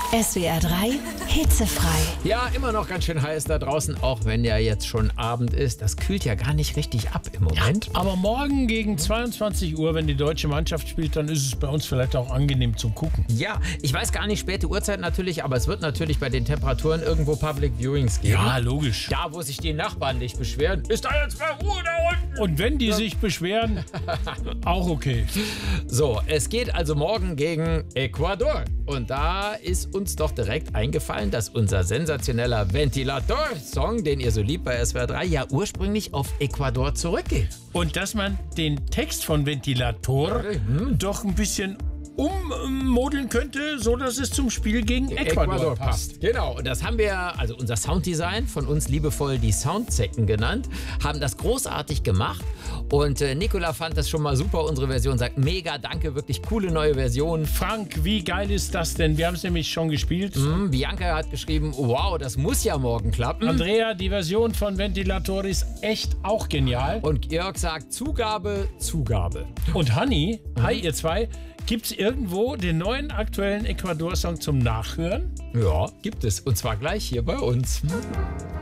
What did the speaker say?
SWR 3 hitzefrei. Ja, immer noch ganz schön heiß da draußen, auch wenn ja jetzt schon Abend ist. Das kühlt ja gar nicht richtig ab im Moment. Aber morgen gegen 22 Uhr, wenn die deutsche Mannschaft spielt, dann ist es bei uns vielleicht auch angenehm zum Gucken. Ja, ich weiß gar nicht, späte Uhrzeit natürlich, aber es wird natürlich bei den Temperaturen irgendwo Public Viewings geben. Ja, logisch. Da, wo sich die Nachbarn nicht beschweren, ist da jetzt mal Ruhe da unten. Und wenn die sich beschweren, auch okay. So, es geht also morgen gegen Ecuador. Und da ist uns doch direkt eingefallen, dass unser sensationeller Ventilator-Song, den ihr so liebt bei SWR 3, ja ursprünglich auf Ecuador zurückgeht. Und dass man den Text von Ventilator doch ein bisschen ummodeln könnte, so dass es zum Spiel gegen Ecuador passt. Genau, und das haben wir, also unser Sounddesign, von uns liebevoll die Soundzecken genannt, haben das großartig gemacht. Und Nicola fand das schon mal super, unsere Version, sagt mega, danke, wirklich coole neue Version. Frank, wie geil ist das denn? Wir haben es nämlich schon gespielt. Bianca hat geschrieben, wow, das muss ja morgen klappen. Andrea, die Version von Ventilator ist echt auch genial. Und Jörg sagt, Zugabe, Zugabe. Und Hanni, hi ihr zwei, gibt's irgendwo den neuen aktuellen Ecuador-Song zum Nachhören? Ja, gibt es. Und zwar gleich hier bei uns.